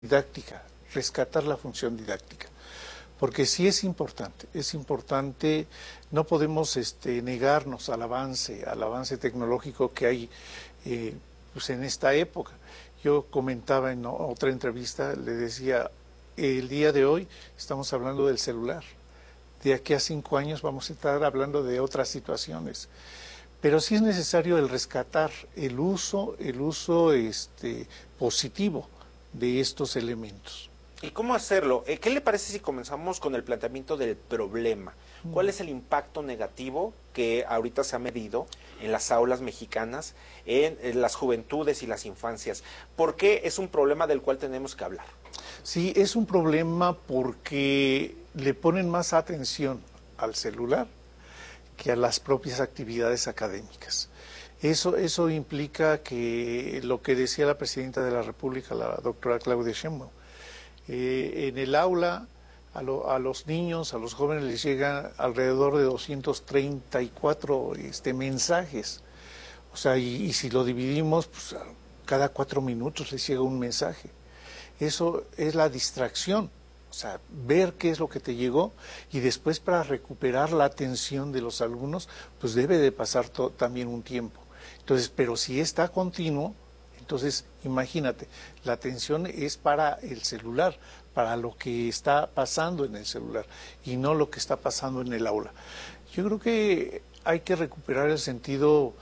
didáctica, rescatar la función didáctica, porque sí es importante, no podemos negarnos al avance tecnológico que hay pues en esta época. Yo comentaba en otra entrevista, le decía, el día de hoy estamos hablando del celular, de aquí a 5 años vamos a estar hablando de otras situaciones. Pero sí es necesario el rescatar el uso positivo de estos elementos. ¿Y cómo hacerlo? ¿Qué le parece si comenzamos con el planteamiento del problema? ¿Cuál es el impacto negativo que ahorita se ha medido en las aulas mexicanas, en las juventudes y las infancias? ¿Por qué es un problema del cual tenemos que hablar? Sí, es un problema porque le ponen más atención al celular que a las propias actividades académicas. Eso implica que lo que decía la presidenta de la República, la doctora Claudia Sheinbaum, en el aula a los niños, a los jóvenes les llegan alrededor de 234 mensajes. O sea, y si lo dividimos, pues cada 4 minutos les llega un mensaje. Eso es la distracción. O sea, ver qué es lo que te llegó y después para recuperar la atención de los alumnos, pues debe de pasar también un tiempo. Entonces, pero si está continuo, entonces imagínate, la atención es para el celular, para lo que está pasando en el celular y no lo que está pasando en el aula. Yo creo que hay que recuperar el sentido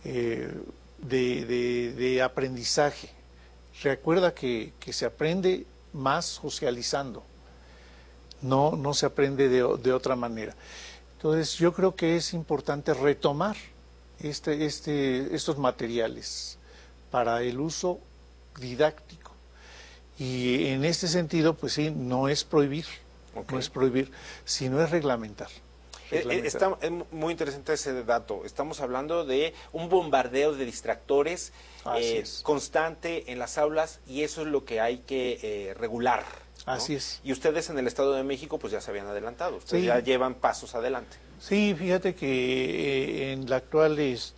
de aprendizaje. Recuerda que se aprende más socializando. No se aprende de otra manera. Entonces yo creo que es importante retomar estos materiales para el uso didáctico. Y en este sentido, pues sí, no es prohibir, sino es reglamentar. Es muy interesante ese dato. Estamos hablando de un bombardeo de distractores constante en las aulas y eso es lo que hay que regular, ¿no? Así es. Y ustedes en el Estado de México pues ya se habían adelantado, ustedes ya llevan pasos adelante. Sí, fíjate que en la actual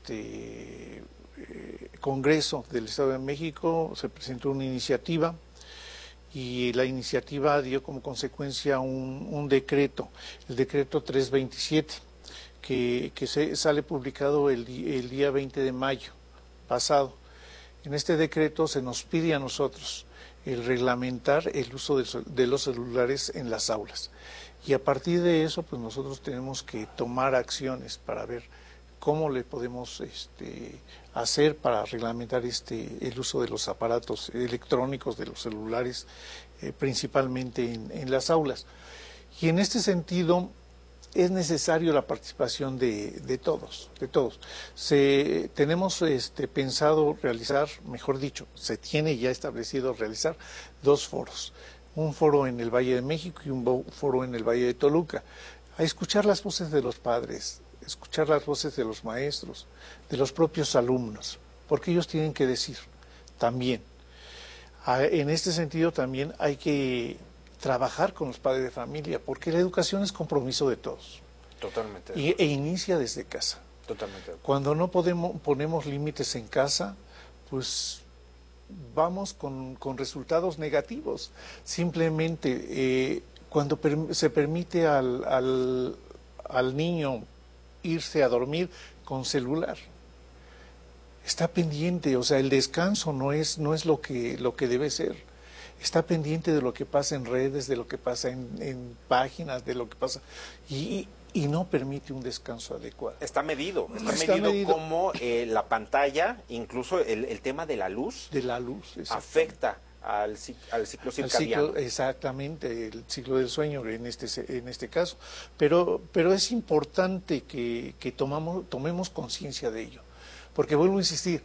Congreso del Estado de México se presentó una iniciativa y la iniciativa dio como consecuencia un decreto, el decreto 327, que sale publicado el día 20 de mayo pasado. En este decreto se nos pide a nosotros el reglamentar el uso de los celulares en las aulas. Y a partir de eso, pues nosotros tenemos que tomar acciones para ver cómo le podemos hacer para reglamentar el uso de los aparatos electrónicos, de los celulares, principalmente en las aulas. Y en este sentido es necesario la participación de todos. Tenemos pensado realizar, mejor dicho, se tiene ya establecido realizar 2 foros. Un foro en el Valle de México y un foro en el Valle de Toluca, a escuchar las voces de los padres, escuchar las voces de los maestros, de los propios alumnos, porque ellos tienen que decir también. En este sentido también hay que trabajar con los padres de familia, porque la educación es compromiso de todos. Totalmente. E inicia desde casa. Totalmente. Cuando no ponemos límites en casa, pues vamos con resultados negativos. Simplemente cuando se permite al niño irse a dormir con celular, está pendiente, o sea, el descanso no es lo que debe ser. Está pendiente de lo que pasa en redes, de lo que pasa en páginas, de lo que pasa y no permite un descanso adecuado. Está medido como la pantalla, incluso el tema de la luz, afecta al ciclo circadiano. Exactamente, el ciclo del sueño en este caso. Pero es importante que tomemos conciencia de ello. Porque vuelvo a insistir,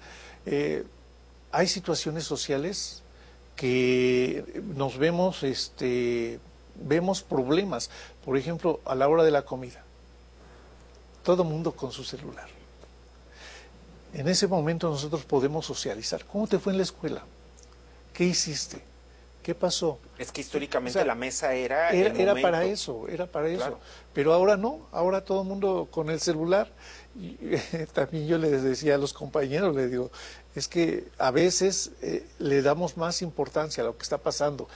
hay situaciones sociales que nos vemos problemas, por ejemplo, a la hora de la comida, todo mundo con su celular. En ese momento nosotros podemos socializar. ¿Cómo te fue en la escuela? ¿Qué hiciste? ¿Qué pasó? Es que históricamente O sea, la mesa era Era momento. para eso, era para eso. Claro. Pero ahora no, ahora todo el mundo con el celular. Y, también yo les decía a los compañeros, les digo, es que a veces le damos más importancia a lo que está pasando